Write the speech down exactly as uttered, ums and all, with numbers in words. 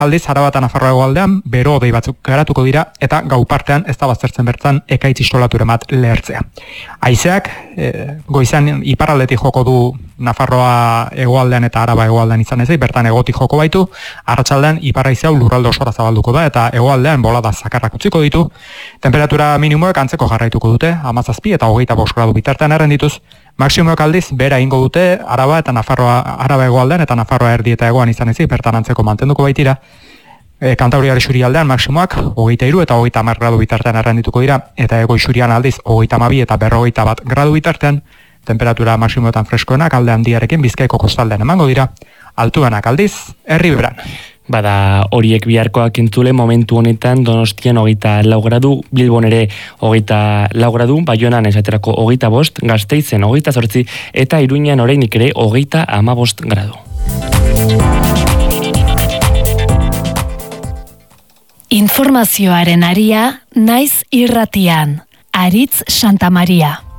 Aldiz, Araba eta Nafarroa hegoaldean bero hodei batzuk garatuko dira eta gau partean ez da baztertzen bertzan ekaitz istolature bat lehertzea. Haizeak e, goizan iparraldetik joko du Nafarroa hegoaldean eta Araba hegoaldean izan ezik, bertan hegotik joko baitu, arratsaldean ipar-haizea lurralde osora zabalduko da eta hegoaldean bolada zakarrak utziko ditu. Temperatura minimoek antzeko jarraituko dute, hamazazpi eta hogeita bost gradu bitartean errendituz. Maximoek aldiz, bera ingo dute, Araba eta Nafarroa, Araba hegoaldean eta Nafarroa erdi eta hegoan izan ezik, bertan antzeko mantenduko baitira. E, Kantauriar isurialdean maximoak hogeita hiru eta hogeita hamar gradu bitartean errendituko dira, eta hego isurian aldiz hogeita hamabi eta berrogeita bat gradu bitartean, temperatura maximoetan freskoenak alde handiarekin Bizkaiko kostaldean emango dira, altuenak aldiz, Erriberan. Bada horiek biharkoak entzule momentu honetan Donostian hogeita lau gradu, Bilbon ere hogeita lau gradu, Baionan esaterako hogeita bost, Gasteizen hogeita zortzi eta Iruñan orainik ere hogeita hamabost gradu. Informazioaren aria naiz irratian. Aritz Santamaria.